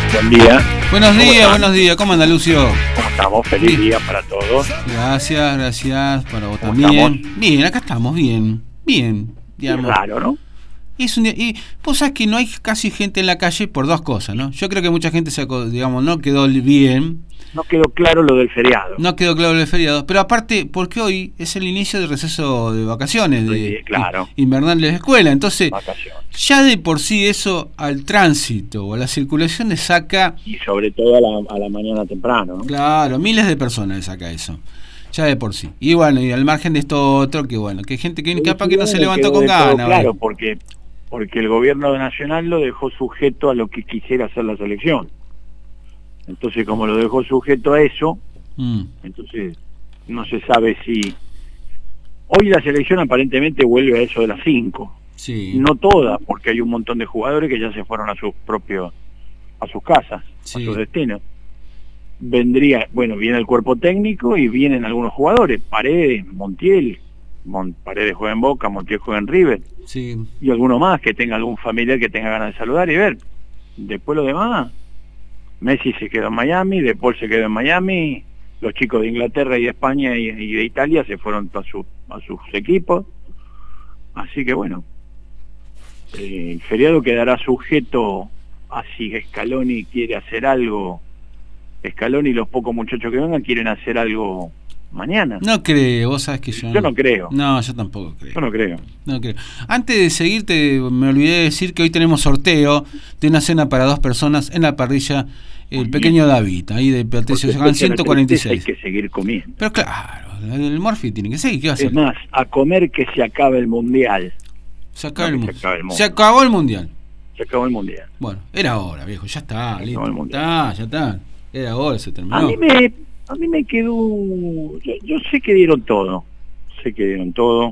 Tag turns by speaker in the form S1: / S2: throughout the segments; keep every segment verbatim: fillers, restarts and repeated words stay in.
S1: Buen día.
S2: Buenos días, buenos días. ¿Cómo anda, Lucio?
S1: ¿Cómo estamos? Feliz bien. Día para todos.
S2: Gracias, gracias. Para vos
S1: ¿Cómo
S2: también.
S1: Estamos?
S2: Bien, acá estamos, bien. Bien.
S1: Es raro, ¿no?
S2: Es un día, y vos sabés que no hay casi gente en la calle por dos cosas, ¿no? Yo creo que mucha gente, se, digamos, no quedó bien.
S1: No quedó claro lo del feriado.
S2: No quedó claro lo del feriado. Pero aparte, porque hoy es el inicio del receso de vacaciones, de
S1: sí, claro.
S2: invernal de la escuela. Entonces,
S1: vacaciones.
S2: Ya de por sí eso al tránsito o a la circulación le saca...
S1: Y sobre todo a la, a la mañana temprano, ¿no?
S2: Claro, miles de personas le saca eso. Ya de por sí. Y bueno, y al margen de esto otro, que bueno, que hay gente que capaz que no se levantó con ganas.
S1: Claro, porque, porque el gobierno nacional lo dejó sujeto a lo que quisiera hacer la selección. Entonces, como lo dejó sujeto a eso, mm. entonces no se sabe si... Hoy la selección aparentemente vuelve a eso de las cinco.
S2: Sí.
S1: No todas, porque hay un montón de jugadores que ya se fueron a sus propios, a sus casas, sí. a sus destinos. Vendría, bueno, viene el cuerpo técnico y vienen algunos jugadores, Paredes, Montiel, Mon, Paredes juega en Boca, Montiel juega en River,
S2: sí.
S1: y alguno más que tenga algún familiar que tenga ganas de saludar y ver. Después lo demás, Messi se quedó en Miami, De Paul se quedó en Miami, los chicos de Inglaterra y de España y, y de Italia se fueron a, su, a sus equipos, así que bueno, eh, el feriado quedará sujeto a si Scaloni quiere hacer algo. Scaloni y los pocos muchachos que vengan quieren hacer algo mañana.
S2: No creo, vos sabés que yo...
S1: Yo no, no creo.
S2: No, yo tampoco creo.
S1: Yo no creo.
S2: No creo. Antes de seguirte, me olvidé de decir que hoy tenemos sorteo de una cena para dos personas en la parrilla El Bien. Pequeño David, ahí de Patricio Sagan ciento cuarenta y seis.
S1: Hay que seguir comiendo.
S2: Pero claro, el Morphy tiene que seguir. ¿Qué va a hacer?
S1: Es más, a comer que se acabe el mundial.
S2: Se acaba
S1: no,
S2: el,
S1: se, acabe el mundo.
S2: se acabó el mundial.
S1: Se acabó el mundial.
S2: Bueno, era hora, viejo, ya está,
S1: se
S2: listo.
S1: El mundial.
S2: Está, ya está. Era hora, se terminó.
S1: A mí me, a mí me quedó... Yo, yo sé que dieron todo. Sé que dieron todo.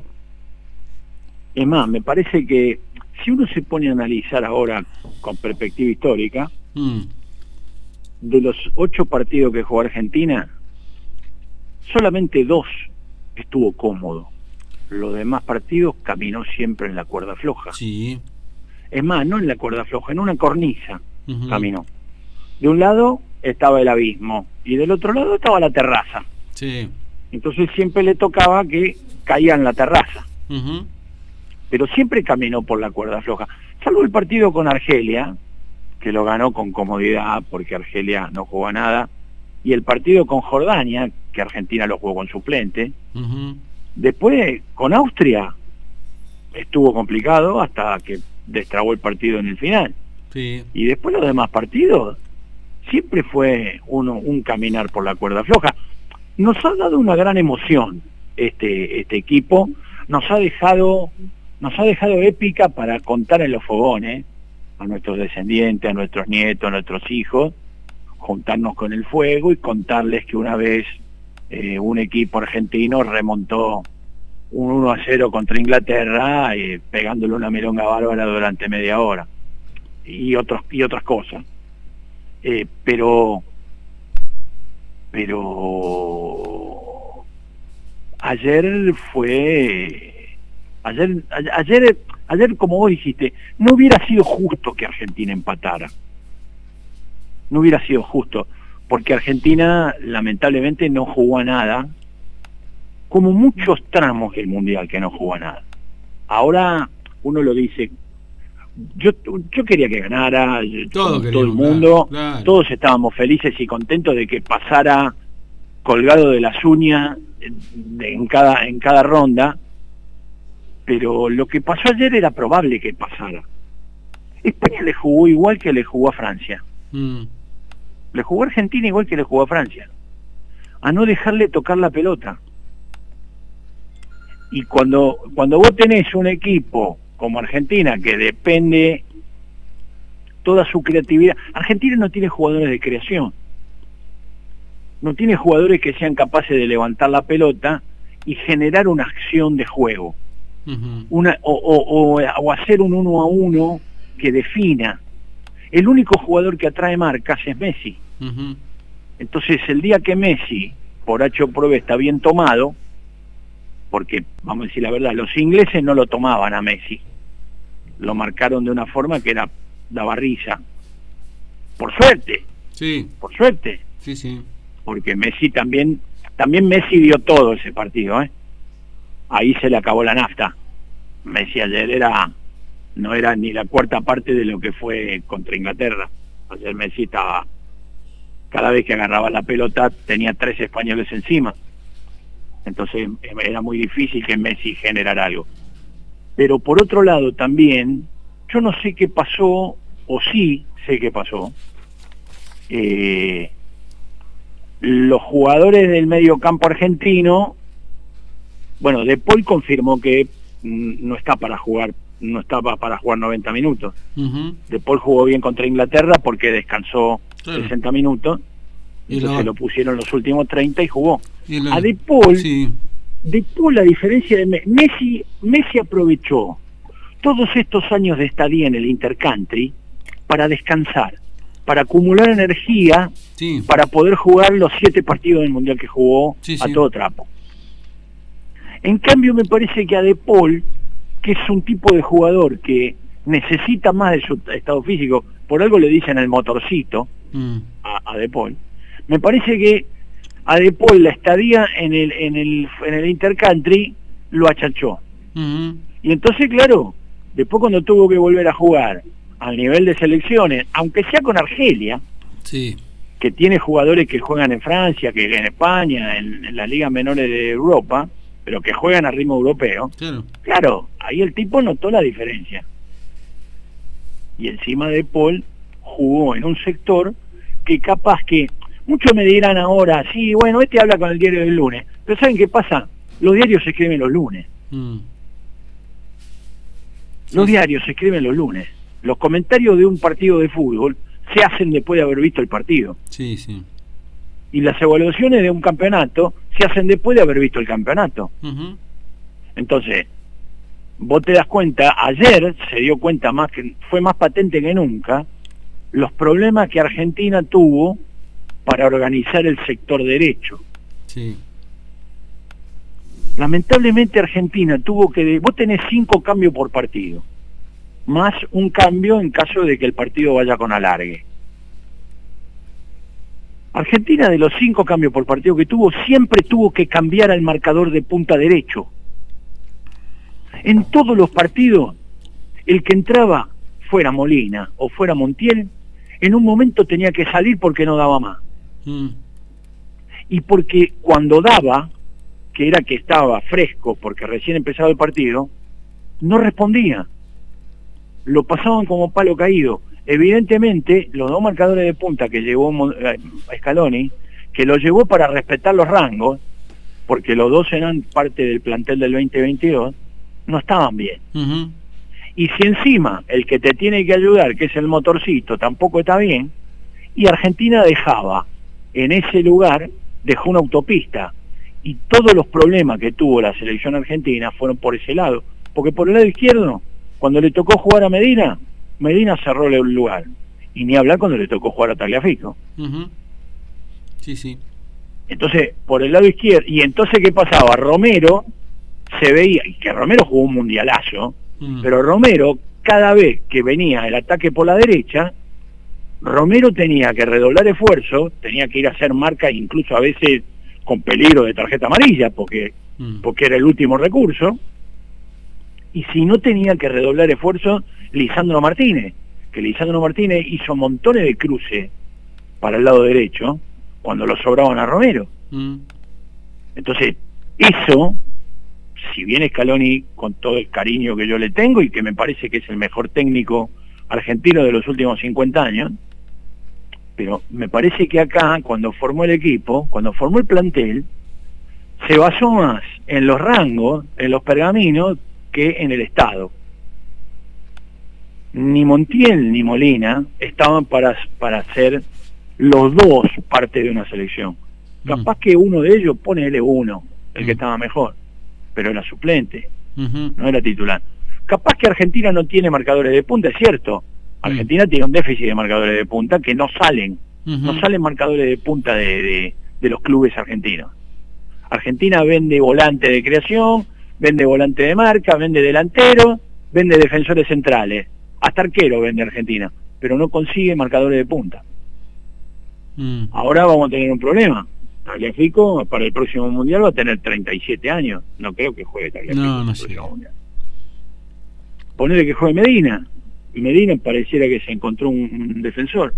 S1: Es más, me parece que si uno se pone a analizar ahora con perspectiva histórica, mm. de los ocho partidos que jugó Argentina, solamente dos estuvo cómodo. Los demás partidos caminó siempre en la cuerda floja.
S2: Sí.
S1: Es más, no en la cuerda floja, en una cornisa uh-huh. caminó. De un lado estaba el abismo y del otro lado estaba la terraza.
S2: Sí.
S1: Entonces siempre le tocaba que caía en la terraza. Uh-huh. Pero siempre caminó por la cuerda floja. Salvo el partido con Argelia, que lo ganó con comodidad porque Argelia no jugó a nada, y el partido con Jordania, que Argentina lo jugó con suplente. Uh-huh. Después con Austria estuvo complicado hasta que destrabó el partido en el final.
S2: Sí.
S1: Y después los demás partidos siempre fue uno, un caminar por la cuerda floja. Nos ha dado una gran emoción este, este equipo, nos ha dejado, nos ha dejado épica para contar en los fogones a nuestros descendientes, a nuestros nietos, a nuestros hijos, juntarnos con el fuego y contarles que una vez eh, un equipo argentino remontó un uno a cero contra Inglaterra, eh, pegándole una milonga bárbara durante media hora y otros y otras cosas. Eh, pero pero ayer fue ayer ayer ayer como vos dijiste, no hubiera sido justo que Argentina empatara, no hubiera sido justo porque Argentina lamentablemente no jugó a nada, como muchos tramos del mundial que no jugó a nada. Ahora uno lo dice, yo yo quería que ganara todo, todo el mundo, claro, claro. Todos estábamos felices y contentos de que pasara colgado de las uñas en cada en cada ronda, pero lo que pasó ayer era probable que pasara. España le jugó igual que le jugó a Francia, mm. le jugó a Argentina igual que le jugó a Francia, a no dejarle tocar la pelota. Y cuando cuando vos tenés un equipo como Argentina, que depende toda su creatividad. Argentina no tiene jugadores de creación. No tiene jugadores que sean capaces de levantar la pelota y generar una acción de juego. Uh-huh. Una, o, o, o, o hacer un uno a uno que defina. El único jugador que atrae marcas es Messi. Uh-huh. Entonces, el día que Messi, por H o por B, está bien tomado, porque, vamos a decir la verdad, los ingleses no lo tomaban a Messi. Lo marcaron de una forma que era daba risa, por suerte,
S2: Sí,
S1: por suerte,
S2: sí, sí.
S1: porque Messi también, también Messi dio todo ese partido, ¿eh? Ahí se le acabó la nafta. Messi ayer era, no era ni la cuarta parte de lo que fue contra Inglaterra. Ayer Messi estaba, cada vez que agarraba la pelota tenía tres españoles encima. Entonces era muy difícil que Messi generara algo. Pero por otro lado también, yo no sé qué pasó, o sí sé qué pasó. Eh, los jugadores del medio campo argentino, bueno, De Paul confirmó que mm, no está para jugar, no estaba para jugar noventa minutos.
S2: Uh-huh.
S1: De Paul jugó bien contra Inglaterra porque descansó claro. sesenta minutos, y entonces lo... lo pusieron los últimos treinta y jugó. Y lo... A De Paul, sí. De Paul, a diferencia de Messi, Messi aprovechó todos estos años de estadía en el Intercountry para descansar, para acumular energía, sí. para poder jugar los siete partidos del Mundial que jugó sí, a sí. todo trapo. En cambio me parece que a De Paul, que es un tipo de jugador que necesita más de su estado físico, por algo le dicen el motorcito mm. a, a De Paul, me parece que a De Paul la estadía en el en el en el Intercountry lo achachó. Mm-hmm. Y entonces, claro, después cuando tuvo que volver a jugar al nivel de selecciones, aunque sea con Argelia, sí. que tiene jugadores que juegan en Francia, que en España, en, en las ligas menores de Europa, pero que juegan a ritmo europeo, claro. claro, ahí el tipo notó la diferencia. Y encima De Paul jugó en un sector que capaz que, muchos me dirán ahora, sí, bueno, este habla con el diario del lunes, pero ¿saben qué pasa? Los diarios se escriben los lunes. Mm. Los sí. diarios se escriben los lunes. Los comentarios de un partido de fútbol se hacen después de haber visto el partido.
S2: Sí, sí.
S1: Y las evaluaciones de un campeonato se hacen después de haber visto el campeonato. Uh-huh. Entonces, vos te das cuenta, ayer se dio cuenta más que fue más patente que nunca los problemas que Argentina tuvo para organizar el sector derecho. Sí. Lamentablemente Argentina tuvo que... Vos tenés cinco cambios por partido, más un cambio en caso de que el partido vaya con alargue. Argentina, de los cinco cambios por partido que tuvo, siempre tuvo que cambiar al marcador de punta derecho. En todos los partidos, el que entraba, fuera Molina o fuera Montiel, en un momento tenía que salir porque no daba más. Mm. Y porque cuando daba, que era que estaba fresco porque recién empezaba el partido, no respondía. Lo pasaban como palo caído. Evidentemente, los dos marcadores de punta que llevó Scaloni, que lo llevó para respetar los rangos, porque los dos eran parte del plantel del veinte veintidós, no estaban bien. Uh-huh. Y si encima el que te tiene que ayudar, que es el motorcito, tampoco está bien, y Argentina dejaba, en ese lugar, dejó una autopista, y todos los problemas que tuvo la selección argentina fueron por ese lado, porque por el lado izquierdo, cuando le tocó jugar a Medina, Medina cerró el lugar, y ni hablar cuando le tocó jugar a Tagliafico. Uh-huh.
S2: Sí, sí.
S1: Entonces, por el lado izquierdo, y entonces ¿qué pasaba? Romero se veía, y que Romero jugó un mundialazo, uh-huh. pero Romero, cada vez que venía el ataque por la derecha, Romero tenía que redoblar esfuerzo, tenía que ir a hacer marca, incluso a veces con peligro de tarjeta amarilla, porque, uh-huh. porque era el último recurso, y si no tenía que redoblar esfuerzo, Lisandro Martínez, que Lisandro Martínez hizo montones de cruces para el lado derecho cuando lo sobraban a Romero. Mm. Entonces, eso, si bien Scaloni, con todo el cariño que yo le tengo y que me parece que es el mejor técnico argentino de los últimos cincuenta años, pero me parece que acá, cuando formó el equipo, cuando formó el plantel, se basó más en los rangos, en los pergaminos, que en el estado. Ni Montiel ni Molina estaban para, para ser los dos parte de una selección. Capaz mm. que uno de ellos pone L uno, el mm. que estaba mejor, pero era suplente, uh-huh. no era titular. Capaz que Argentina no tiene marcadores de punta, es cierto. Argentina mm. tiene un déficit de marcadores de punta que no salen, uh-huh. no salen marcadores de punta de, de, de los clubes argentinos. Argentina vende volante de creación, vende volante de marca, vende delantero, vende defensores centrales. Hasta arquero vende Argentina, pero no consigue marcadores de punta.
S2: Mm.
S1: Ahora vamos a tener un problema. Tagliafico para el próximo mundial va a tener treinta y siete años. No creo que juegue Tagliafico.
S2: No, no
S1: el
S2: sé.
S1: próximo mundial. Ponele que juegue Medina. Y Medina pareciera que se encontró un, un defensor.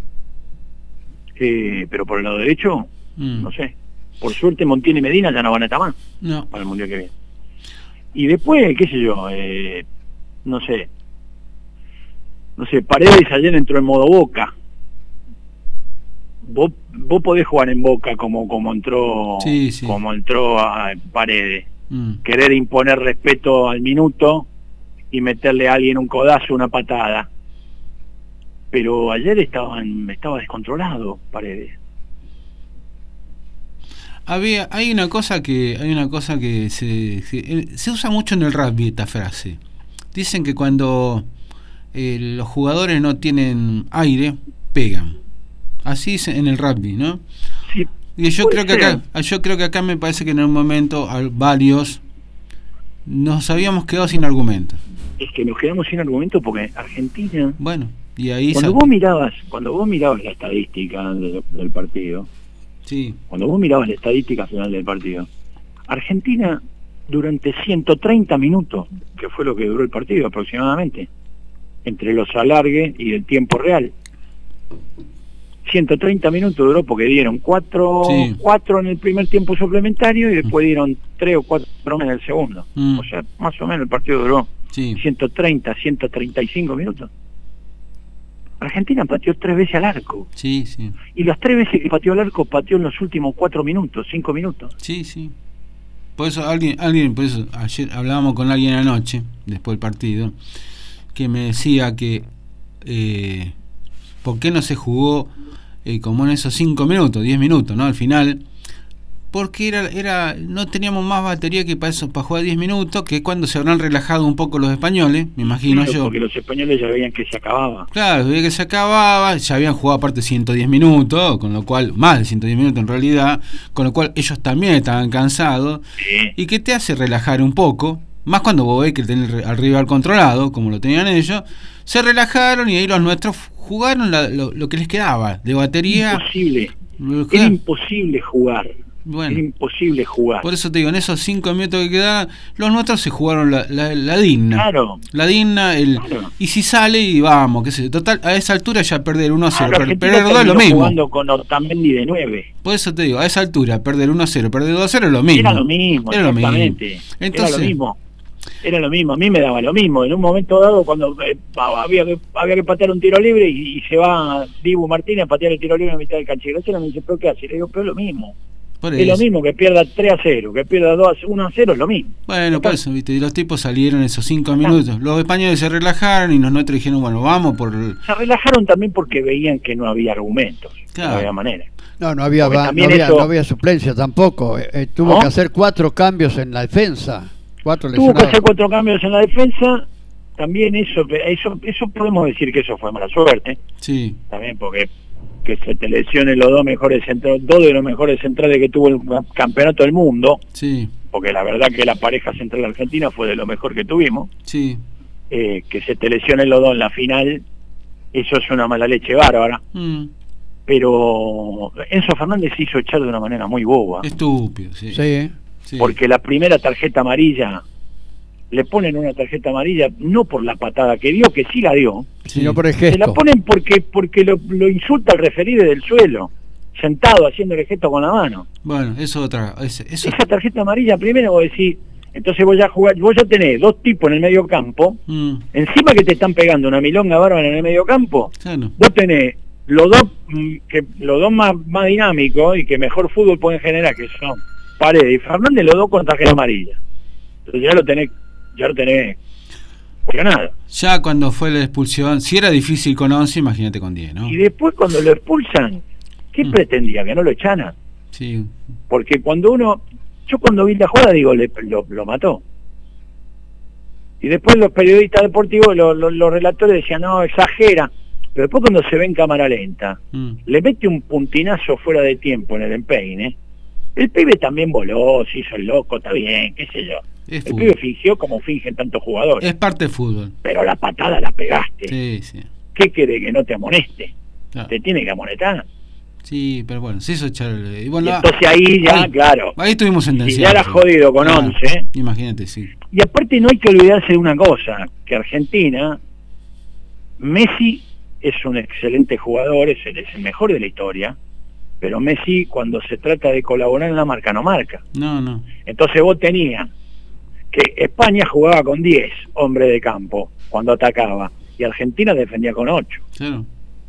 S1: Eh, pero por el lado derecho,
S2: Mm.
S1: no sé. Por suerte Montiel y Medina ya no van a estar más
S2: No.
S1: para el mundial que viene. Y después, qué sé yo, eh, no sé. No sé, Paredes ayer entró en modo Boca. Vos, vos podés jugar en Boca como como entró
S2: Sí, sí.
S1: como entró a Paredes.
S2: Mm.
S1: Querer imponer respeto al minuto y meterle a alguien un codazo, una patada. Pero ayer estaban, estaba descontrolado Paredes.
S2: Había, hay una cosa que, hay una cosa que se, se, se usa mucho en el rugby esta frase. Dicen que cuando eh, los jugadores no tienen aire, pegan. Así es en el rugby, ¿no?
S1: Sí,
S2: Y yo
S1: puede
S2: creo que
S1: ser.
S2: acá, yo creo que acá me parece que en un momento a varios nos habíamos quedado sin argumentos.
S1: Es que nos quedamos sin argumento porque Argentina,
S2: Bueno, y ahí
S1: cuando
S2: sa-
S1: vos mirabas, cuando vos mirabas la estadística del, del partido,
S2: sí,
S1: cuando vos mirabas la estadística final del partido, Argentina durante ciento treinta minutos, que fue lo que duró el partido aproximadamente, entre los alargues y el tiempo real, ciento treinta minutos duró porque dieron cuatro,
S2: Sí.
S1: cuatro en el primer tiempo suplementario y después dieron tres o cuatro en el segundo.
S2: Mm.
S1: O sea, más o menos el partido duró
S2: sí,
S1: ciento treinta, ciento treinta y cinco minutos. Argentina pateó tres veces al arco.
S2: sí, sí,
S1: Y las tres veces que pateó al arco, pateó en los últimos cuatro minutos, cinco minutos.
S2: sí, sí. Por eso alguien, alguien, por eso ayer hablábamos con alguien anoche, después del partido, que me decía que eh, ¿por qué no se jugó eh, como en esos cinco minutos, diez minutos, ¿no? Al final, porque era, era, no teníamos más batería que para eso, para jugar diez minutos, que es cuando se habrán relajado un poco los españoles, me imagino
S1: Claro,
S2: yo.
S1: porque los españoles ya veían que se acababa.
S2: Claro, veía que se acababa, ya habían jugado aparte ciento diez minutos, con lo cual, más de ciento diez minutos en realidad, con lo cual ellos también estaban cansados,
S1: Sí.
S2: y que te hace relajar un poco, más cuando vos ves que tenés al rival controlado, como lo tenían ellos, se relajaron y ahí los nuestros jugaron la, lo, lo que les quedaba de batería.
S1: Imposible.
S2: Lo que
S1: Era
S2: queda-
S1: imposible jugar.
S2: Bueno.
S1: Era imposible jugar.
S2: Por eso te digo, en esos cinco minutos que quedaban, los nuestros se jugaron la, la, la digna.
S1: Claro.
S2: La digna, el
S1: Claro.
S2: y si sale y vamos, qué sé yo. Total, a esa altura ya perder uno a cero,
S1: Claro,
S2: per-
S1: Argentina
S2: perder dos es lo
S1: terminó
S2: mismo.
S1: jugando con Otamendi de nueve.
S2: Por eso te digo, a esa altura, perder uno a cero, perder dos a cero es lo mismo.
S1: Era lo mismo,
S2: Era lo mismo.
S1: exactamente.
S2: Entonces,
S1: Era lo mismo. Era lo mismo, a mí me daba lo mismo. En un momento dado, cuando eh, había, que, había que patear un tiro libre y, y se va Dibu Martínez a patear el tiro libre en mitad del canchero, ese me dice, ¿pero qué hace? Le digo, pero es lo mismo.
S2: por
S1: Es lo
S2: eso.
S1: mismo que pierda tres a cero, que pierda dos a uno a cero, es lo mismo.
S2: Bueno, por eso, viste, y los tipos salieron esos cinco minutos. Los españoles se relajaron y los nuestros dijeron, bueno, vamos por... el-
S1: Se relajaron también porque veían que no había argumentos,
S2: Claro.
S1: no había manera.
S3: No, no había,
S1: Porque
S3: ba- no
S1: también
S3: había,
S1: eso-
S3: no había suplencia tampoco. Eh, eh, tuvo
S1: ¿No?
S3: que hacer cuatro cambios en la defensa. Cuatro
S1: Tuvo que
S3: lesionados.
S1: hacer cuatro cambios en la defensa, también eso, eso, eso podemos decir que eso fue mala suerte,
S2: Sí,
S1: también porque que se te lesionen los dos mejores centrales, dos de los mejores centrales que tuvo el campeonato del mundo,
S2: sí,
S1: porque la verdad que la pareja central argentina fue de lo mejor que tuvimos,
S2: sí.
S1: eh, que se te lesionen los dos en la final, eso es una mala leche bárbara,
S2: Mm,
S1: pero Enzo Fernández se hizo echar de una manera muy boba,
S2: estúpido, sí.
S3: Sí.
S2: sí.
S1: porque la primera tarjeta amarilla, le ponen una tarjeta amarilla no por la patada que dio, que sí la dio,
S2: Sí.
S3: Sino por el
S1: se la
S3: gesto.
S1: ponen porque porque lo, lo insulta al referí desde el suelo, sentado haciendo el gesto con la mano.
S2: Bueno, eso otra... es- eso,
S1: Esa tarjeta amarilla primero vos decís, entonces vos ya jugás, vos ya tenés dos tipos en el medio campo,
S2: mm,
S1: encima que te están pegando una milonga bárbara en el medio campo,
S2: claro.
S1: vos tenés los dos mm, que los dos más, más dinámicos y que mejor fútbol pueden generar, que son Paredes y Fernández, los dos con tarjeta amarilla. Entonces ya lo tenés, ya lo tenés cuestionado.
S2: Ya cuando fue la expulsión, si era difícil con once, imagínate con diez, ¿no?
S1: Y después cuando lo expulsan, ¿qué
S2: Mm.
S1: pretendía? Que no lo echaran.
S2: Sí,
S1: Porque cuando uno, yo cuando vi la jugada digo, le, lo, lo mató. Y después los periodistas deportivos, los, los, los relatores decían, no, exagera. Pero después cuando se ve en cámara lenta,
S2: mm,
S1: le mete un puntinazo fuera de tiempo en el empeine, el pibe también voló, se hizo el loco, está bien, qué sé yo.
S2: es
S1: El pibe
S2: fútbol.
S1: fingió como fingen tantos jugadores.
S2: Es parte de fútbol.
S1: Pero la patada la pegaste.
S2: Sí, sí.
S1: ¿Qué quiere que no te amoneste?
S2: Claro.
S1: Te tiene que amonestar.
S2: Sí, pero bueno, se hizo echar. Y bueno,
S1: Y entonces ahí ya,
S2: ahí,
S1: claro,
S2: ahí estuvimos
S1: si
S2: sentenciados.
S1: ya era jodido con
S2: Ah,
S1: once.
S2: Imagínate, sí.
S1: Y aparte no hay que olvidarse de una cosa, que Argentina, Messi es un excelente jugador, es el, es el mejor de la historia, pero Messi cuando se trata de colaborar en la marca no marca.
S2: No, no.
S1: Entonces vos tenías que España jugaba con diez hombres de campo cuando atacaba y Argentina defendía con ocho,
S2: Claro.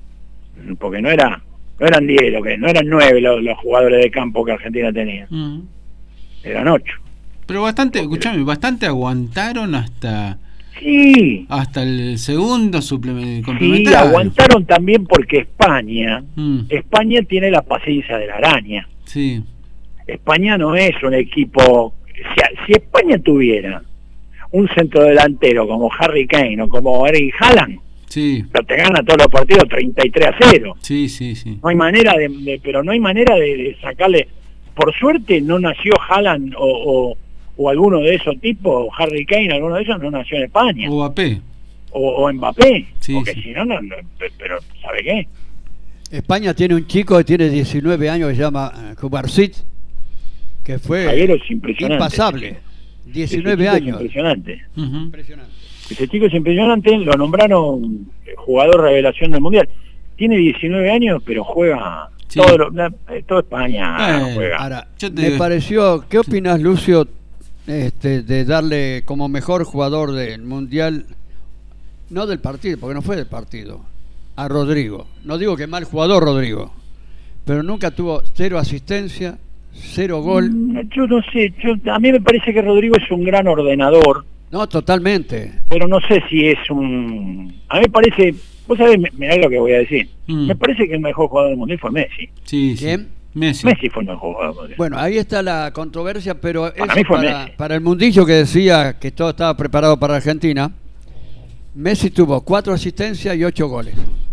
S1: porque no era no eran diez, lo que no eran nueve los, los jugadores de campo que Argentina tenía,
S2: Mm.
S1: eran ocho.
S2: Pero bastante, escuchame, bastante aguantaron hasta
S1: Sí,
S2: hasta el segundo suplemento
S1: sí,
S2: complementario.
S1: aguantaron también porque España,
S2: Mm.
S1: España tiene la paciencia de la araña.
S2: Sí,
S1: España no es un equipo, si, si España tuviera un centrodelantero como Harry Kane o como Erling Haaland,
S2: sí,
S1: pero te gana todos los partidos treinta y tres a cero.
S2: sí, sí, sí.
S1: No hay manera de, de- pero no hay manera de, de sacarle. Por suerte no nació Haaland o, o, o alguno de esos tipos, Harry Kane, alguno de esos no nació en España,
S2: O A P.
S1: o, o Mbappé,
S2: Sí,
S1: porque
S2: sí.
S1: si no, no, no, pe- pero ¿sabe qué?
S3: España tiene un chico que tiene diecinueve años que se llama eh, Cubarsí, que fue
S1: Javier es impresionante.
S3: impasable.
S1: Ese
S3: diecinueve
S1: chico es
S3: años.
S1: impresionante.
S2: Ujú.
S3: Impresionante.
S1: Ese chico es impresionante, lo nombraron jugador revelación del Mundial. Tiene diecinueve años, pero juega
S2: Sí.
S1: todo, lo- la- eh, todo España
S2: Bueno,
S1: juega.
S3: Ahora,
S2: Yo te
S3: me
S2: digo-
S3: pareció, ¿qué opinas, Lucio, este, de darle como mejor jugador del Mundial, no del partido, porque no fue del partido, a Rodrigo? No digo que mal jugador Rodrigo, pero nunca tuvo cero asistencia, cero gol.
S1: Mm, Yo no sé, yo, a mí me parece que Rodrigo es un gran ordenador,
S3: No, totalmente.
S1: pero no sé si es un... A mí me parece, vos sabés, me- mirá lo que voy a decir,
S2: Mm.
S1: me parece que el mejor jugador del Mundial fue Messi.
S2: Sí, sí.
S3: ¿Quién?
S2: Messi.
S1: Messi fue el mejor jugador del Mundial.
S3: Bueno, ahí está la controversia, pero
S1: Para
S3: eso
S1: mí fue
S3: para,
S1: Messi.
S3: para el mundillo que decía que todo estaba preparado para Argentina, Messi tuvo cuatro asistencias y ocho goles.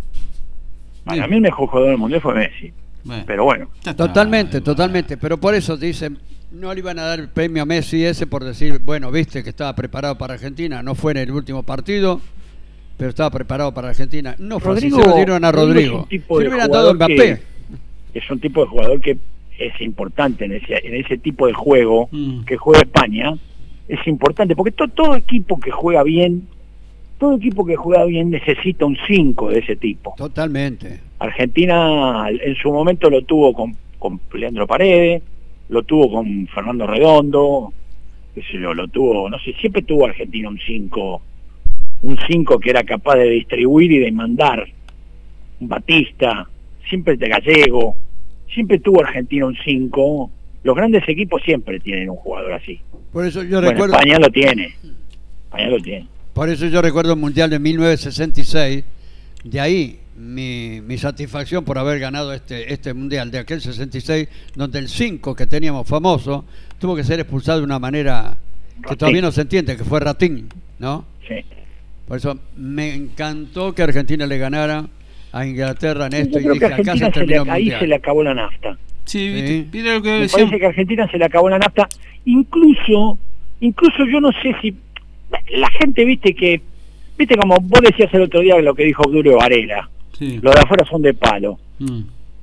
S1: Para
S2: Bien.
S1: mí el mejor jugador del Mundial fue Messi,
S2: Bueno,
S1: pero bueno.
S2: ya está,
S3: Totalmente,
S2: igual.
S3: totalmente. Pero por eso dicen, no le iban a dar el premio a Messi ese por decir, bueno, viste que estaba preparado para Argentina. No fue en el último partido, pero estaba preparado para Argentina. No fue así,
S1: Rodrigo-
S3: se lo dieron a
S1: Rodrigo es
S3: Rodrigo.
S1: un tipo
S3: Si
S1: de
S3: le hubieran dado a
S1: jugador
S3: Mbappé.
S1: Es un tipo de jugador que es importante en ese, en ese tipo de juego
S2: Mm.
S1: que juega España, es importante, porque to- todo equipo que juega bien, todo equipo que juega bien necesita un cinco de ese tipo.
S3: Totalmente.
S1: Argentina en su momento lo tuvo con, con Leandro Paredes, lo tuvo con Fernando Redondo, qué sé yo, lo tuvo, no sé, siempre tuvo Argentina un cinco, un cinco que era capaz de distribuir y de mandar, un Batista, siempre de Gallego, siempre tuvo Argentina un cinco, los grandes equipos siempre tienen un jugador así.
S3: Por eso yo
S1: Bueno,
S3: recuerdo,
S1: España lo tiene, España lo tiene.
S3: por eso yo recuerdo el Mundial de mil novecientos sesenta y seis. De ahí mi, mi satisfacción por haber ganado este, este Mundial de aquel sesenta y seis, donde el cinco que teníamos famoso tuvo que ser expulsado de una manera que
S1: Ratín.
S3: todavía no se entiende, que fue Ratín, ¿no?
S1: Sí.
S3: Por eso me encantó que Argentina le ganara a Inglaterra en esto
S1: Yo
S3: y
S1: creo que
S3: dije, acá se
S1: Argentina se le,
S3: terminó el
S1: ahí
S3: Mundial.
S1: se le acabó la nafta.
S2: Sí, viste,
S3: Sí.
S2: viste lo que
S1: Me
S2: decíamos.
S1: parece que a Argentina se le acabó la nafta. Incluso, incluso yo no sé si la gente, viste que, viste como vos decías el otro día lo que dijo Obdulio Varela,
S2: Sí.
S1: los de afuera son de palo.
S2: Mm.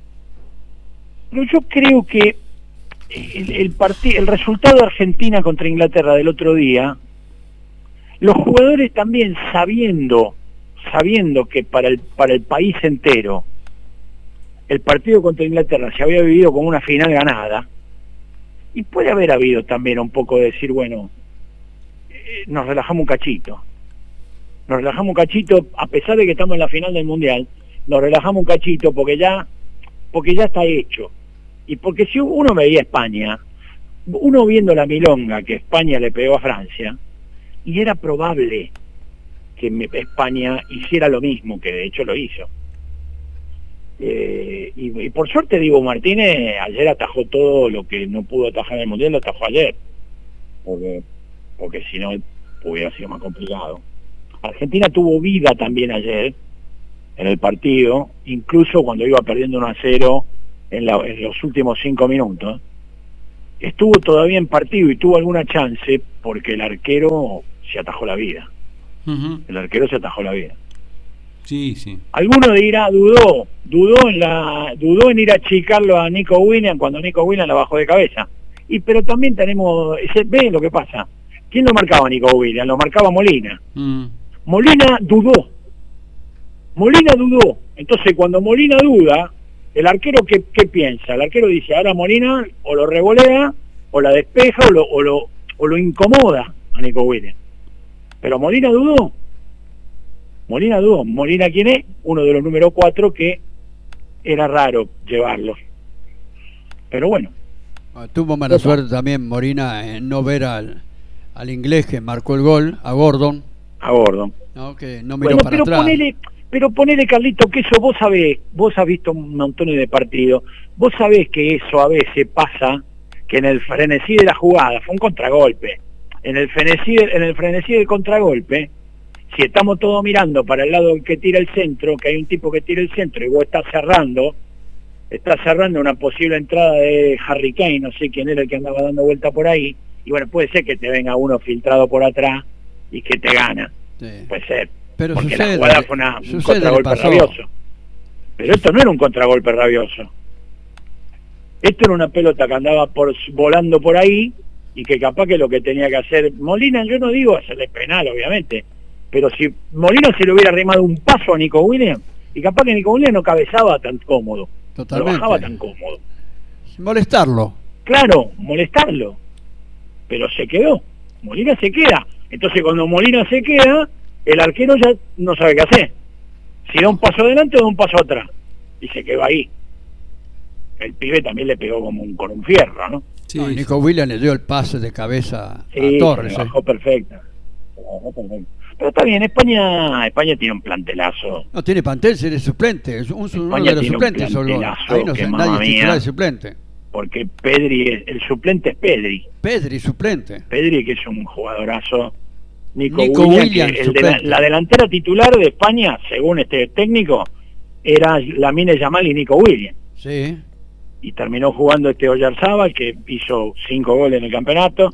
S1: Pero yo creo que el, el, parti- el resultado de Argentina contra Inglaterra del otro día, los jugadores también sabiendo, sabiendo que para el, para el país entero, el partido contra Inglaterra se había vivido como una final ganada, y puede haber habido también un poco de decir, bueno, eh, nos relajamos un cachito, nos relajamos un cachito, a pesar de que estamos en la final del Mundial, nos relajamos un cachito porque ya, porque ya está hecho. Y porque si uno veía España, uno viendo la milonga que España le pegó a Francia, y era probable que me- España hiciera lo mismo, que de hecho lo hizo. Eh, y, y por suerte Diego Martínez ayer atajó todo lo que no pudo atajar en el Mundial, lo atajó ayer, porque, porque si no hubiera sido más complicado. Argentina tuvo vida también ayer en el partido, incluso cuando iba perdiendo uno a cero en, la- en los últimos cinco minutos, estuvo todavía en partido y tuvo alguna chance porque el arquero se atajó la vida,
S2: Ujú.
S1: el arquero se atajó la vida.
S2: Sí, sí.
S1: Alguno dirá, dudó, dudó en la, dudó en ir a achicarlo a Nico Williams cuando Nico Williams la bajó de cabeza. Y pero también tenemos, ese, ve lo que pasa. ¿Quién lo marcaba a Nico Williams? Lo marcaba Molina. Mm. Molina dudó. Molina dudó. Entonces cuando Molina duda, el arquero ¿qué, qué piensa? El arquero dice, ahora Molina o lo revolea, o la despeja, o lo, o lo, o lo incomoda a Nico Williams. Pero Molina dudó. Molina dudó. Molina, ¿quién es? Uno de los número cuatro que era raro llevarlos. Pero bueno.
S3: Tuvo mala suerte también Molina en no ver al, al inglés que marcó el gol, a Gordon.
S1: A Gordon.
S3: No, que no miró
S1: bueno,
S3: para
S1: pero
S3: atrás.
S1: Ponele, pero ponele, Carlito, que eso vos sabés, vos has visto un montón de partidos, vos sabés que eso a veces pasa, que en el frenesí de la jugada, fue un contragolpe, en el frenesí, en el frenesí del contragolpe, si estamos todos mirando para el lado que tira el centro, que hay un tipo que tira el centro y vos estás cerrando, estás cerrando una posible entrada de Harry Kane, no sé quién era el que andaba dando vuelta por ahí, y bueno, puede ser que te venga uno filtrado por atrás y que te gana, sí. Puede ser,
S3: pero
S1: porque
S3: sucede,
S1: la jugada fue una, un contragolpe rabioso, pero esto no era un contragolpe rabioso, esto era una pelota que andaba por, volando por ahí, y que capaz que lo que tenía que hacer Molina, yo no digo hacerle penal obviamente, pero si Molina se le hubiera arrimado un paso a Nico Williams, y capaz que Nico Williams no cabezaba tan cómodo,
S3: totalmente,
S1: no bajaba tan cómodo.
S3: Molestarlo.
S1: Claro, molestarlo. Pero se quedó. Molina se queda. Entonces cuando Molina se queda, el arquero ya no sabe qué hacer. Si da un paso adelante o da un paso atrás. Y se quedó ahí. El pibe también le pegó como un, con un fierro, ¿no?
S3: Sí, no, Nico Williams le dio el pase de cabeza
S1: sí,
S3: a Torres.
S1: Se bajó, eh. perfecta. Se bajó perfecta. Pero está bien, España España tiene un plantelazo.
S3: No tiene plantel, es suplente, es un, uno de los suplentes solo. Ahí no sé, nadie es titular de suplente.
S1: Porque Pedri, es, el suplente es Pedri.
S3: Pedri, suplente.
S1: Pedri, que es un jugadorazo. Nico,
S3: Nico
S1: Williams,
S3: Williams,
S1: que el de la, la delantera titular de España, según este técnico, era Lamine Yamal y Nico Williams.
S3: Sí.
S1: Y terminó jugando este Oyarzábal, que hizo cinco goles en el campeonato.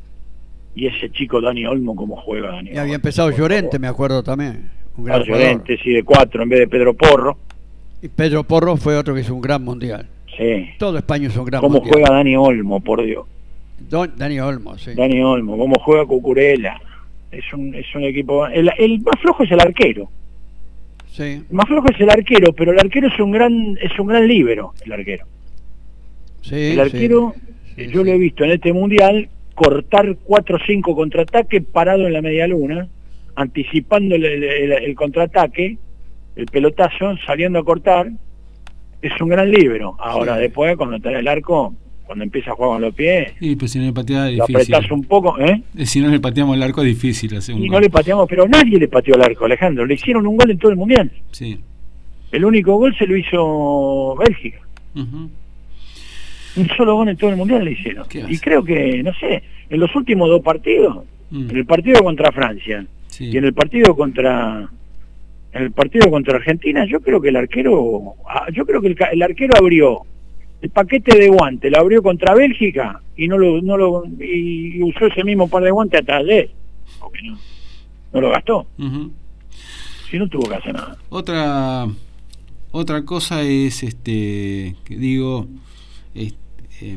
S1: Y ese chico Dani Olmo, ¿cómo juega Dani Olmo?
S3: Y había empezado Llorente, me acuerdo también. Un gran
S1: ah, Llorente, sí, de cuatro en vez de Pedro Porro.
S3: Y Pedro Porro fue otro que hizo un gran mundial.
S1: Sí.
S3: Todo España es un gran
S1: ¿Cómo
S3: mundial.
S1: juega Dani Olmo, por Dios?
S3: Don, Dani Olmo, sí.
S1: Dani Olmo, ¿cómo juega Cucurella? Es un, es un equipo... El, el más flojo es el arquero.
S3: Sí.
S1: El más flojo es el arquero, pero el arquero es un gran es un gran líbero, el arquero.
S3: Sí,
S1: el arquero, sí, yo sí. Lo he visto en este mundial cortar cuatro o cinco contraataques parado en la media luna, anticipando el, el, el, el contraataque, el pelotazo, saliendo a cortar. Es un gran líbero. Ahora sí. Después cuando está en el arco, cuando empieza a jugar con los pies,
S2: y pues si no le patea es
S1: lo
S2: difícil.
S1: apretás un poco, ¿eh?
S2: Si no le pateamos el arco es difícil hacer un
S1: y
S2: gol.
S1: no le pateamos, pero nadie le pateó el arco, Alejandro. Le hicieron un gol en todo el mundial.
S2: Sí.
S1: El único gol se lo hizo Bélgica.
S2: Uh-huh.
S1: Un solo gol en todo el mundial le hicieron. Y creo que, no sé, en los últimos dos partidos, mm. en el partido contra Francia sí. y en el partido contra en el partido contra Argentina, yo creo que el arquero, yo creo que el, el arquero abrió el paquete de guantes, lo abrió contra Bélgica y no lo, no lo y usó ese mismo par de guantes hasta ayer, porque no, no lo gastó. Uh-huh. Si no tuvo que hacer nada.
S2: Otra otra cosa es este que digo este, eh,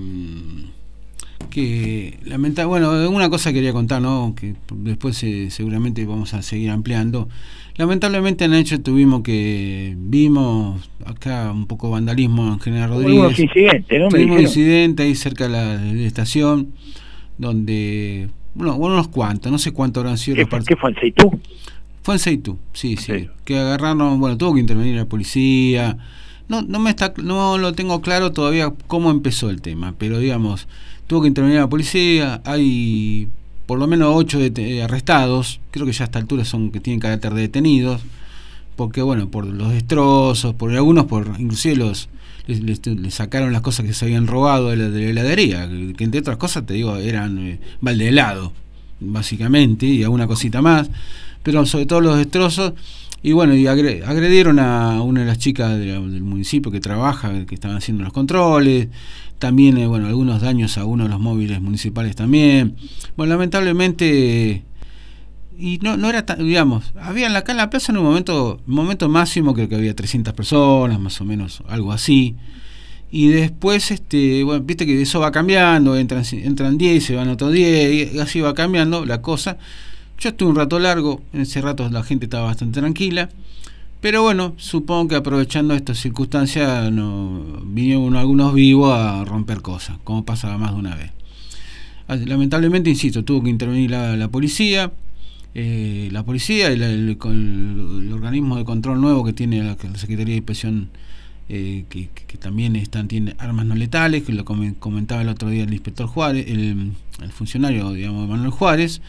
S2: que lamentable, bueno, una cosa quería contar, ¿no? Que después eh, seguramente vamos a seguir ampliando. Lamentablemente en hecho tuvimos que vimos acá un poco vandalismo en General Rodríguez.
S1: Unos incidentes, ¿no?
S2: Tuvimos un incidente ahí cerca de la, de la estación donde, bueno, unos cuantos, no sé cuántos habrán sido
S1: ¿Qué,
S2: los
S1: ¿Qué fue en Seitú?
S2: Fue en Seitú, sí, sí,
S1: sí.
S2: Que agarraron, bueno, tuvo que intervenir la policía. No, no me está, no lo tengo claro todavía cómo empezó el tema, pero digamos, tuvo que intervenir la policía, hay por lo menos ocho de, arrestados, creo que ya a esta altura son que tienen carácter de detenidos, porque bueno, por los destrozos, por algunos, por inclusive los les, les, les sacaron las cosas que se habían robado de la, de la heladería, que, que entre otras cosas, te digo, eran eh, balde de helado, básicamente, y alguna cosita más, pero sobre todo los destrozos. Y bueno, y agredieron a una de las chicas de la, del municipio que trabaja, que estaban haciendo los controles. También, eh, bueno, algunos daños a uno de los móviles municipales también. Bueno, lamentablemente y no no era tan, digamos, había acá en la plaza en un momento un momento máximo creo que había trescientas personas, más o menos, algo así. Y después, este bueno, viste que eso va cambiando, entran entran diez, se van otros diez, y así va cambiando la cosa. Yo estuve un rato largo, en ese rato la gente estaba bastante tranquila, pero bueno, supongo que aprovechando estas circunstancias no vinieron algunos vivos a romper cosas, como pasaba más de una vez. Lamentablemente, insisto, tuvo que intervenir la, la policía, eh, la policía y la, el, el, el organismo de control nuevo que tiene la, la Secretaría de Inspección, eh, que, que, que también están tiene armas no letales, que lo comentaba el otro día el inspector Juárez, el, el funcionario, digamos, Manuel Juárez,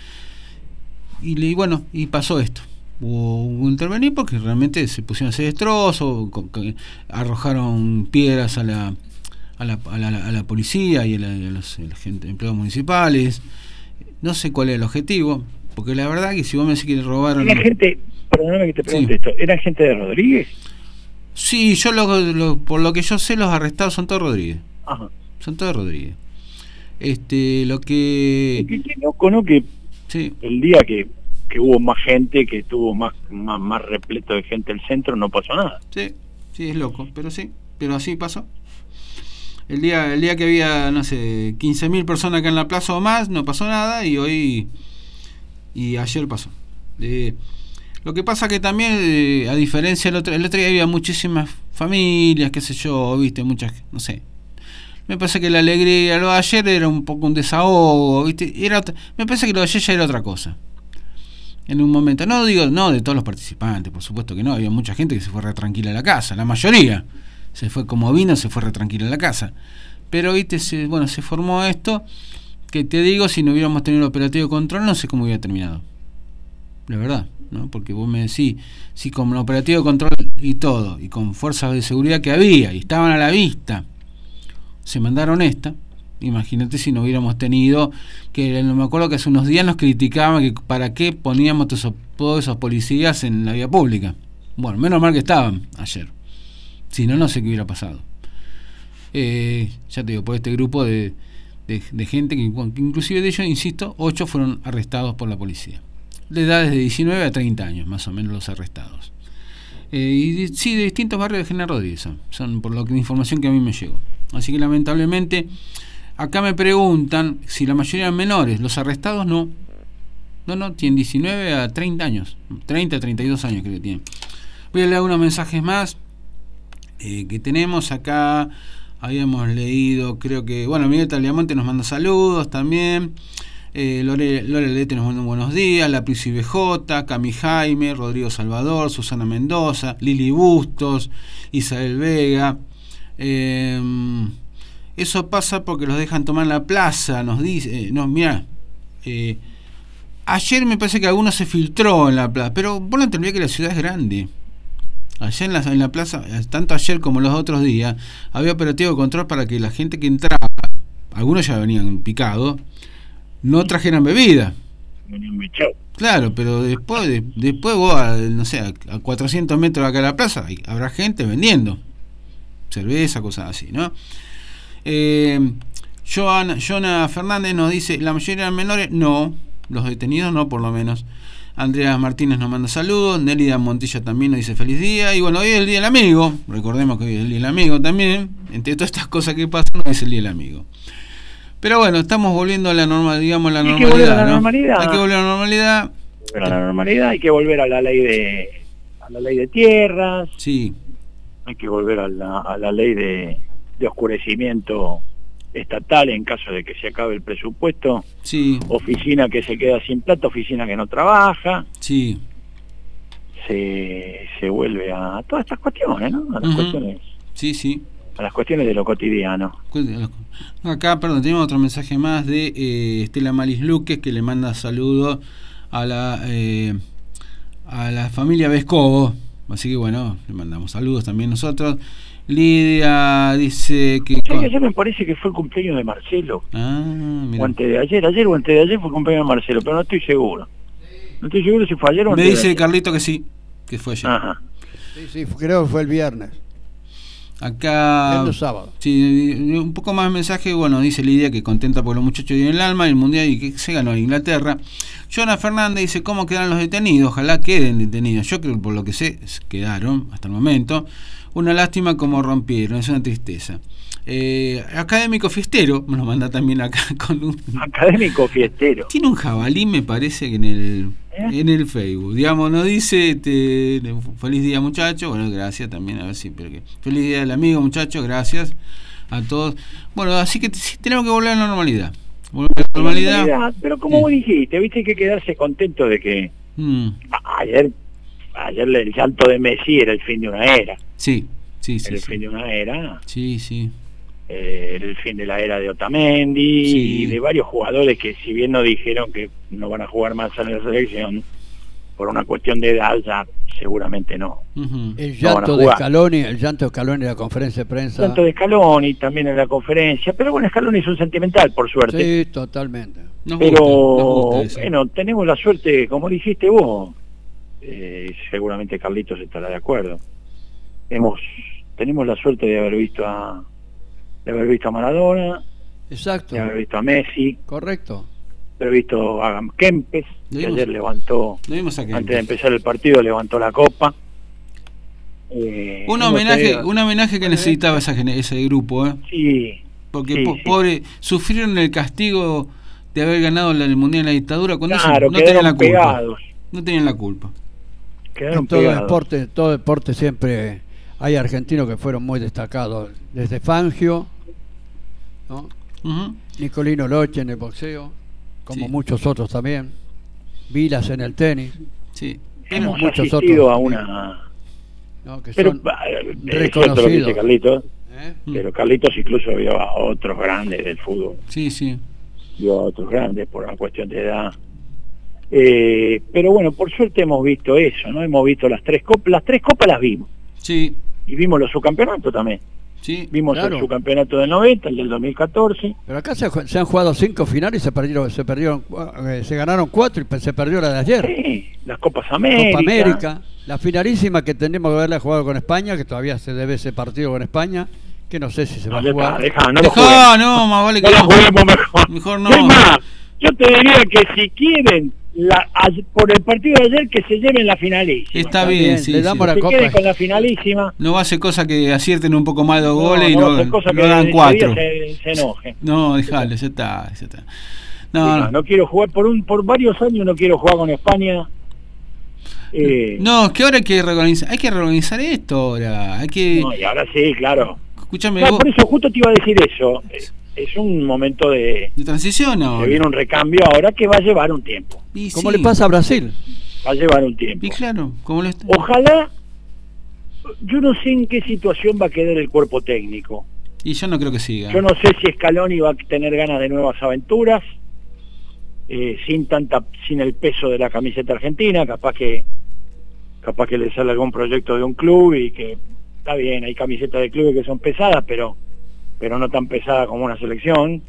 S2: y, y bueno, y pasó esto. Hubo, hubo intervenir porque realmente se pusieron a hacer destrozos, arrojaron piedras a la a la, a la, a la policía y a, la, a los a la gente, empleados municipales. No sé cuál es el objetivo, porque la verdad que si vos me decís que le robaron...
S1: ¿Era gente, perdóname que te pregunte
S2: sí.
S1: esto, ¿era gente de Rodríguez?
S2: Sí, yo lo, lo, por lo que yo sé, los arrestados son todos Rodríguez.
S1: Ajá.
S2: Son todos Rodríguez. Este, lo que...
S1: Que, que loco, ¿no? Que
S2: sí.
S1: El día que, que hubo más gente, que estuvo más, más, más repleto de gente el centro, no pasó nada.
S2: Sí, sí, es loco, pero sí, pero así pasó. El día, el día que había, no sé, quince mil personas acá en la plaza o más, no pasó nada, y hoy, y ayer pasó. Eh, lo que pasa que también, eh, a diferencia del otro, el otro día había muchísimas familias, qué sé yo, viste, muchas, no sé. Me parece que la alegría, lo de ayer era un poco un desahogo, viste, era otra, me parece que lo de ayer ya era otra cosa. En un momento, no digo, no de todos los participantes, por supuesto que no, había mucha gente que se fue re tranquila a la casa, la mayoría. Se fue como vino, se fue re tranquila a la casa. Pero viste, se, bueno, se formó esto, que te digo, si no hubiéramos tenido el operativo de control, no sé cómo hubiera terminado. La verdad, ¿no? Porque vos me decís, si con el operativo de control y todo, y con fuerzas de seguridad que había, y estaban a la vista, se mandaron esta, imagínate si no hubiéramos tenido, que no me acuerdo que hace unos días nos criticaban que para qué poníamos todos esos, todos esos policías en la vía pública. Bueno, menos mal que estaban ayer. Si no, no sé qué hubiera pasado. Eh, ya te digo, por este grupo de, de, de gente que, que inclusive de ellos, insisto, ocho fueron arrestados por la policía. De edades de diecinueve a treinta años, más o menos, los arrestados. Eh, y de, sí, de distintos barrios de General Rodríguez son, son por lo que la información que a mí me llegó. Así que lamentablemente, acá me preguntan si la mayoría eran menores. Los arrestados no. No, no, tienen diecinueve a treinta años. treinta a treinta y dos años creo que tienen. Voy a leer unos mensajes más. Eh, que tenemos acá, habíamos leído, creo que, bueno, Miguel Taliamonte nos manda saludos también, eh, Lore, Lore Lete nos manda buenos días, La Prisi B J, Cami Jaime, Rodrigo Salvador, Susana Mendoza, Lili Bustos, Isabel Vega. Eh, eso pasa porque los dejan tomar la plaza, nos dice, eh, no, mira, eh, ayer me parece que alguno se filtró en la plaza, pero vos no entendés que la ciudad es grande. Allá en la, en la plaza, tanto ayer como los otros días, había operativo de control para que la gente que entraba, algunos ya venían picados, no trajeran bebida. Claro, pero después de, después vos, a, no sé, a, a cuatrocientos metros de acá de la plaza, hay, habrá gente vendiendo cerveza, cosas así, ¿no? Eh, Joana, Joana Fernández nos dice, ¿la mayoría eran menores? No, los detenidos no, por lo menos. Andrea Martínez nos manda saludos, Nélida Montilla también nos dice feliz día, y bueno, hoy es el Día del Amigo, recordemos que hoy es el Día del Amigo también, entre todas estas cosas que pasan, hoy es el Día del Amigo. Pero bueno, estamos volviendo a la normal, digamos, la normalidad,
S1: hay que volver a la
S2: ¿no?
S1: normalidad.
S2: Hay que volver a la normalidad.
S1: Volver a la normalidad, hay que volver a la ley de a la ley de tierras,
S2: sí.
S1: Hay que volver a la, a la ley de, de oscurecimiento estatal en caso de que se acabe el presupuesto,
S2: sí.
S1: Oficina que se queda sin plata, oficina que no trabaja,
S2: sí.
S1: se, se vuelve a todas estas cuestiones, ¿no? A las
S2: uh-huh.
S1: cuestiones,
S2: sí, sí.
S1: a las cuestiones de lo cotidiano.
S2: Acá, perdón, tenemos otro mensaje más de eh, Estela Malis Luques, que le manda saludos a la eh, a la familia Vescovo, así que bueno, le mandamos saludos también nosotros. Lidia dice que...
S1: Sí, ayer me parece que fue el cumpleaños de Marcelo.
S2: Ah, mira.
S1: O antes de ayer, ayer o antes de ayer fue el cumpleaños de Marcelo, pero no estoy seguro. No estoy seguro si fue ayer o antes
S2: Me dice
S1: de ayer.
S2: Carlito que sí, que fue ayer.
S1: Ajá.
S3: Sí, sí, creo que fue el viernes.
S2: Acá,
S3: el sábado.
S2: Sí, un poco más de mensaje. Bueno, dice Lidia que contenta por los muchachos y en el alma, el mundial y que se ganó en Inglaterra. Joana Fernández dice: ¿cómo quedaron los detenidos? Ojalá queden detenidos. Yo creo que por lo que sé, quedaron hasta el momento. Una lástima como rompieron, es una tristeza. Eh, académico fiestero, me lo manda también acá con un
S1: académico fiestero.
S2: Tiene un jabalí, me parece que en el ¿Eh? en el Facebook, digamos, nos dice este, feliz día muchachos, bueno, gracias también, a ver si, pero que feliz día del amigo muchachos, gracias a todos. Bueno, así que sí, tenemos que volver a la normalidad. Volver a la normalidad. normalidad
S1: pero como sí. vos dijiste, viste, hay que quedarse contento de que mm. ayer ayer el llanto de Messi era el fin de una era.
S2: Sí, sí, sí.
S1: Era el
S2: sí.
S1: fin de una era.
S2: Sí, sí.
S1: Eh, el fin de la era de Otamendi sí. y de varios jugadores que si bien no dijeron que no van a jugar más en la selección por una cuestión de edad, ya seguramente no.
S3: Uh-huh. El llanto no de Scaloni, el llanto de Scaloni en la conferencia de prensa.
S1: El llanto de Scaloni también en la conferencia, pero bueno, Scaloni es un sentimental, por suerte.
S3: Sí, totalmente.
S1: Nos pero gusta, nos gusta bueno, tenemos la suerte, como dijiste vos, eh, seguramente Carlitos estará de acuerdo. Hemos, tenemos la suerte de haber visto a de haber visto a Maradona,
S3: exacto,
S1: de haber visto a Messi,
S3: correcto,
S1: de haber visto a Kempes, que ayer levantó,
S2: antes
S1: de empezar el partido, levantó la copa.
S2: Eh, un homenaje, un homenaje que necesitaba esa, ese grupo, ¿eh?
S1: Sí.
S2: Porque
S1: sí,
S2: po
S1: sí.
S2: pobre, sufrieron el castigo de haber ganado el mundial en la dictadura cuando
S1: claro,
S2: no tenían la culpa.
S1: Pegados.
S2: No tenían la culpa.
S3: Quedaron en todo pegados. deporte, todo deporte siempre hay argentinos que fueron muy destacados, desde Fangio, ¿no? Uh-huh. Nicolino Loche en el boxeo, como sí. muchos otros también, Vilas en el tenis,
S2: sí.
S1: hemos muchos otros a una
S3: ¿no? que
S1: pero
S3: son
S1: eh,
S3: reconocidos.
S1: Lo que dice Carlitos, ¿Eh? pero Carlitos incluso vio a otros grandes del fútbol,
S2: sí, sí,
S1: vio a otros grandes por una cuestión de edad. Eh, pero bueno, por suerte hemos visto eso, ¿no? Hemos visto las tres copas, las tres copas las vimos.
S2: Sí.
S1: Y vimos los subcampeonatos también.
S2: Sí,
S1: vimos
S3: claro.
S1: el subcampeonato del noventa, el del dos mil catorce.
S3: Pero acá se, se han jugado cinco finales y se perdieron, se perdieron, eh, se ganaron cuatro y se perdió la de ayer.
S1: Sí, las Copas América.
S3: Copa América, la finalísima que tenemos que haberla jugado con España, que todavía se debe ese partido con España, que no sé si se va
S1: no,
S3: a jugar.
S1: Deja, no,
S2: Dejá, no, más vale que
S1: no lo juguemos mejor.
S2: Mejor no.
S1: Es más, yo te diría que si quieren la, a, por el partido de ayer que se lleven la finalísima.
S2: Está bien, bien, sí,
S3: le damos
S2: sí.
S3: la
S1: que
S3: copa.
S1: queden con la finalísima.
S2: No va a ser cosa que acierten un poco más los
S1: no,
S2: goles
S1: no,
S2: y no,
S1: cosa
S2: no
S1: que
S2: dan cuatro.
S1: Se, se enojen.
S2: No, déjalo, ya está, ya está. No,
S1: sí, no,
S2: no.
S1: no quiero jugar por un por varios años, no quiero jugar con España.
S2: Eh, no, es que ahora hay que reorganizar, hay que reorganizar esto ahora. Hay que.
S1: No, y ahora sí, claro.
S2: Escúchame,
S1: claro,
S2: vos...
S1: por eso justo te iba a decir eso. Es un momento de,
S2: de transición ahora.
S1: Se viene un recambio ahora que va a llevar un tiempo.
S3: Y ¿Cómo sí. le pasa a Brasil?
S1: Va a llevar un tiempo.
S2: Y claro, ¿cómo le está?
S1: Ojalá, yo no sé en qué situación va a quedar el cuerpo técnico.
S2: Y yo no creo que siga.
S1: Yo no sé si Scaloni va a tener ganas de nuevas aventuras, eh, sin tanta, sin el peso de la camiseta argentina, capaz que, capaz que le sale algún proyecto de un club y que está bien, hay camisetas de clubes que son pesadas, pero pero no tan pesada como una selección.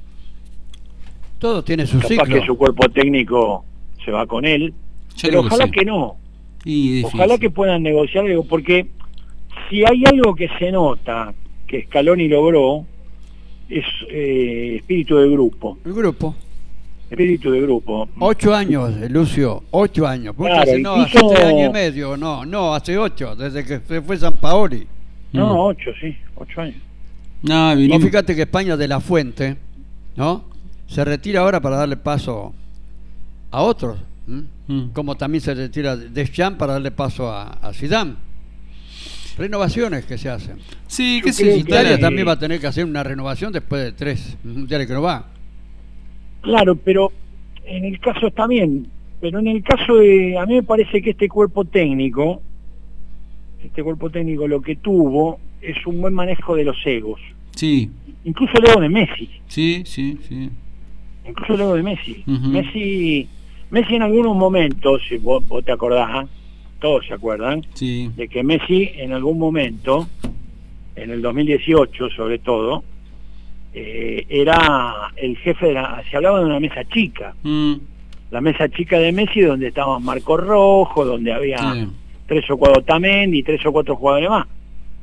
S3: Todo tiene su
S1: capaz
S3: ciclo.
S1: que su cuerpo técnico se va con él,
S2: yo
S1: pero ojalá
S2: que, sí.
S1: que no.
S2: Y
S1: ojalá que puedan negociar algo, porque si hay algo que se nota que Scaloni logró es eh, espíritu de grupo.
S3: El grupo.
S1: Espíritu de grupo.
S3: Ocho años, Lucio, ocho años.
S1: Claro,
S3: hace, no,
S1: incluso...
S3: hace tres años y medio, no, no, hace ocho, desde que se fue San Paoli.
S1: No,
S2: mm.
S1: ocho, sí, ocho años.
S2: No,
S3: vinimos... fíjate que España de la Fuente, ¿no? Se retira ahora para darle paso a otros, mm. como también se retira Deschamps para darle paso a, a Zidane. Renovaciones que se hacen.
S2: Sí, que sí.
S3: Italia que... también va a tener que hacer una renovación después de tres mundiales que no va.
S1: Claro, pero en el caso está bien, pero en el caso de, a mí me parece que este cuerpo técnico, este cuerpo técnico lo que tuvo es un buen manejo de los egos.
S2: Sí.
S1: Incluso el ego de Messi.
S2: Sí, sí, sí.
S1: Incluso el ego de Messi.
S2: Uh-huh.
S1: Messi, Messi en algunos momentos, si vos, vos te acordás, todos se acuerdan,
S2: sí.
S1: de que Messi en algún momento, en el dos mil dieciocho sobre todo, eh, era el jefe de la, se hablaba de una mesa chica,
S2: mm.
S1: la mesa chica de Messi donde estaban Marco Rojo, donde había sí. tres o cuatro Otamendi y tres o cuatro jugadores más.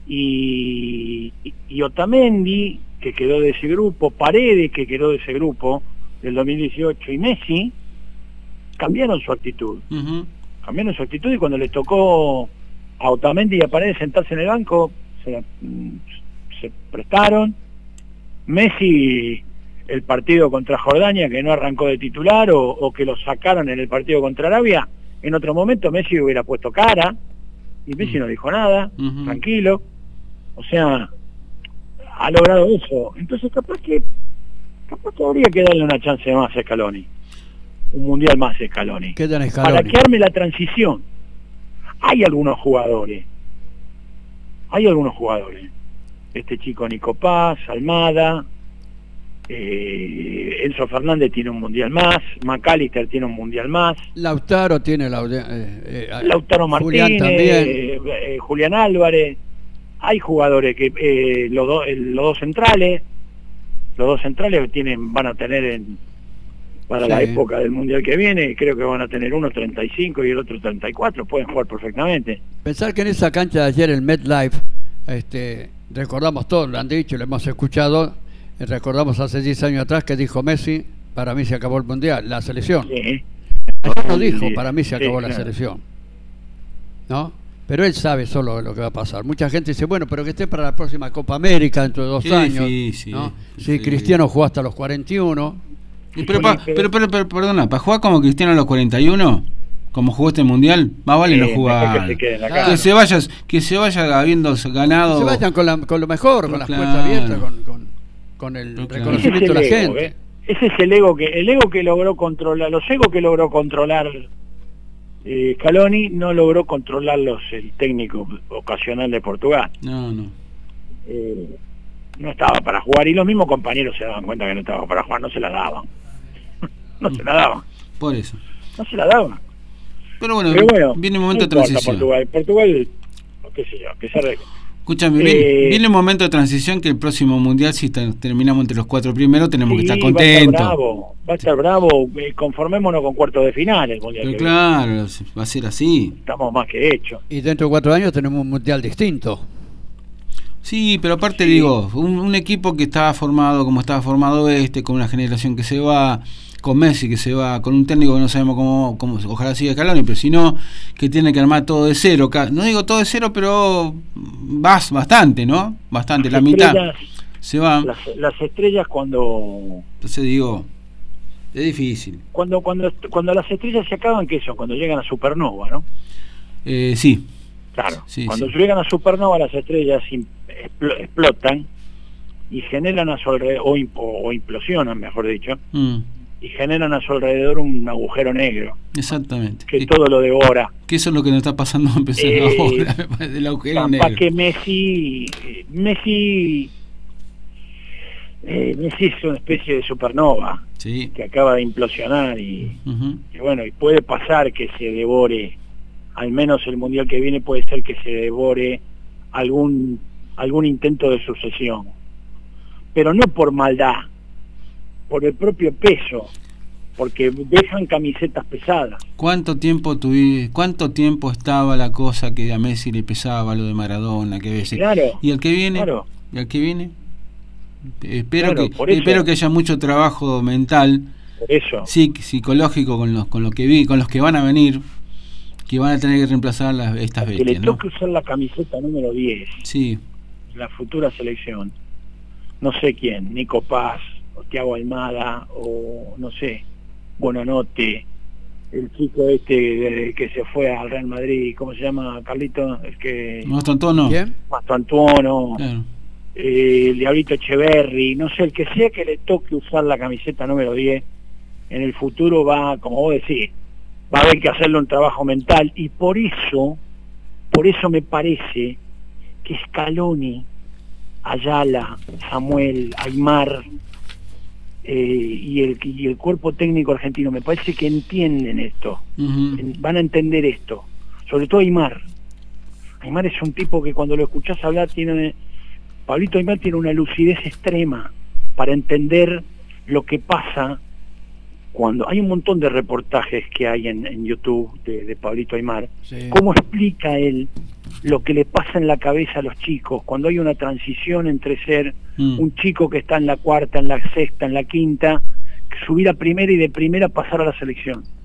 S1: y, y, y Otamendi, que quedó de ese grupo, Paredes, que quedó de ese grupo del dos mil dieciocho, y Messi, cambiaron su actitud.
S2: Uh-huh.
S1: Cambiaron su actitud, y cuando les tocó a Otamendi y a Paredes sentarse en el banco, se, se prestaron. Messi, el partido contra Jordania, que no arrancó de titular, o, o que lo sacaron en el partido contra Arabia, en otro momento Messi hubiera puesto cara, y Messi uh-huh. no dijo nada, uh-huh. tranquilo. O sea, ha logrado eso. Entonces capaz que capaz que habría que darle una chance más a Scaloni, un mundial más a Scaloni,
S3: Scaloni
S1: para que arme la transición. Hay algunos jugadores, hay algunos jugadores, este chico Nico Paz, Almada, eh, Enzo Fernández tiene un mundial más, McAllister tiene un mundial más,
S3: Lautaro tiene la, eh, eh,
S1: Lautaro Martínez,
S3: Julián también,
S1: eh, eh, Julián Álvarez. Hay jugadores que eh, los, do, eh, los dos centrales, los dos centrales tienen, van a tener en, para sí. la época del mundial que viene, creo que van a tener uno treinta y cinco y el otro treinta y cuatro, pueden jugar perfectamente.
S3: Pensar que en esa cancha de ayer, el MetLife, este, recordamos todos, lo han dicho, lo hemos escuchado, recordamos hace diez años atrás que dijo Messi, para mí se acabó el mundial, la selección.
S1: Sí.
S3: Ayer no dijo, para mí se acabó sí, la
S1: claro.
S3: selección, ¿no? Pero él sabe solo lo que va a pasar. Mucha gente dice, bueno, pero que esté para la próxima Copa América dentro de dos
S2: Qué
S3: años.
S2: difícil,
S3: ¿no?
S2: sí.
S3: Si Cristiano jugó hasta los cuarenta y uno.
S2: Y pero, pa, pero, pero, pero, perdona, ¿para jugar como Cristiano a los cuarenta y uno? Como jugó este mundial, más vale sí, no jugar. Que se, claro. que se vaya, que se vaya habiendo ganado.
S3: Que se vayan con, la, con lo mejor, pero con las claro. puertas abiertas, con, con, con el pero reconocimiento
S1: claro.
S3: de la
S1: ego,
S3: gente.
S1: ¿eh? Ese es el ego que, el ego que logró controlar, los egos que logró controlar. Eh, Scaloni no logró controlarlos el técnico ocasional de Portugal.
S2: No, no.
S1: Eh, no estaba para jugar, y los mismos compañeros se daban cuenta que no estaba para jugar, no se la daban. no se la daban.
S2: Por eso.
S1: No se la daban.
S2: Pero bueno,
S1: Pero bueno
S2: viene un momento
S1: no
S2: de transición.
S1: Portugal, Portugal, qué sé yo, que se arregle.
S2: Escúchame, eh, viene, viene un momento de transición que el próximo mundial, si terminamos entre los cuatro primeros, tenemos
S1: sí,
S2: que estar contentos.
S1: Va a estar bravo, va a estar bravo, eh, conformémonos con cuartos de final el mundial.
S2: Pero claro, viene. Va a ser así.
S1: Estamos más que hechos.
S3: Y dentro de cuatro años tenemos un mundial distinto.
S2: Sí, pero aparte
S1: sí.
S2: digo, un, un equipo que estaba formado como estaba formado este, con una generación que se va, con Messi que se va, con un técnico que no sabemos cómo, cómo ojalá siga Scaloni, pero si no, que tiene que armar todo de cero, no digo todo de cero, pero vas bastante, ¿no? Bastante, las la mitad se va.
S1: Las, las estrellas cuando...
S2: Entonces digo, es difícil.
S1: Cuando cuando cuando las estrellas se acaban, ¿qué son? Cuando llegan a supernova, ¿no?
S2: Eh, sí.
S1: Claro,
S2: sí,
S1: cuando
S2: sí.
S1: llegan a supernova las estrellas explotan y generan a su alrededor, o, imp o implosionan, mejor dicho,
S2: mm.
S1: y generan a su alrededor un agujero negro.
S2: Exactamente.
S1: Que y, todo lo devora.
S2: Que eso es lo que nos está pasando empezando eh, ahora, del agujero negro.
S1: Para que Messi, Messi, eh, Messi es una especie de supernova
S2: sí.
S1: que acaba de implosionar y, uh-huh. y bueno, y puede pasar que se devore, al menos el mundial que viene puede ser que se devore algún algún intento de sucesión, pero no por maldad, por el propio peso, porque dejan camisetas pesadas.
S2: ¿Cuánto tiempo tuvi, cuánto tiempo estaba la cosa que a Messi le pesaba lo de Maradona, que a veces
S1: claro,
S2: y el que viene,
S1: claro.
S2: y el que viene, espero
S1: claro,
S2: que espero que haya mucho trabajo mental,
S1: por eso,
S2: psic, psicológico con los con lo que vi, con los que van a venir, que van a tener que reemplazar las, estas bestias,
S1: que le toque
S2: ¿no?
S1: usar la camiseta número diez,
S2: sí,
S1: la futura selección, no sé quién, Nico Paz, o Thiago Almada, o no sé, Buonanotte, el chico este de, que se fue al Real Madrid, ¿cómo se llama, Carlito? El que...
S2: Mastantuono.
S3: ¿Quién?
S1: Mastantuono,
S2: claro.
S1: eh, el Diablito Echeverri, no sé, el que sea que le toque usar la camiseta número diez, en el futuro va, como vos decís, va a haber que hacerle un trabajo mental, y por eso, por eso me parece que Scaloni, Ayala, Samuel, Aimar eh, y, el, y el cuerpo técnico argentino, me parece que entienden esto,
S2: uh-huh.
S1: en, van a entender esto, sobre todo Aimar. Aimar es un tipo que cuando lo escuchás hablar tiene, Pablito Aimar tiene una lucidez extrema para entender lo que pasa cuando hay un montón de reportajes que hay en, en YouTube de, de Pablito Aimar, sí. Cómo explica él lo que le pasa en la cabeza a los chicos cuando hay una transición entre ser mm. un chico que está en la cuarta, en la sexta, en la quinta, subir a primera y de primera pasar a la selección.